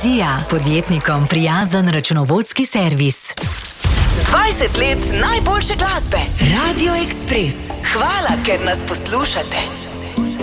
Energija, podjetnikom prijazen računovodski servis. 20 let najboljše glasbe. Radio Express. Hvala, ker nas poslušate.